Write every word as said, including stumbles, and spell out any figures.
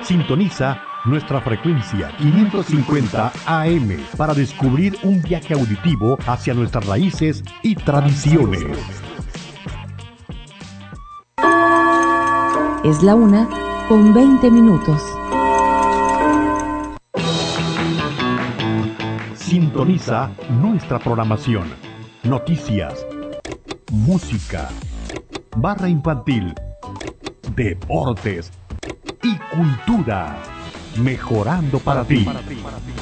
Sintoniza nuestra frecuencia quinientos cincuenta A M para descubrir un viaje auditivo hacia nuestras raíces y tradiciones. Es la una con veinte minutos. Sintoniza nuestra programación. Noticias, música, barra infantil, deportes y cultura. Mejorando para ti.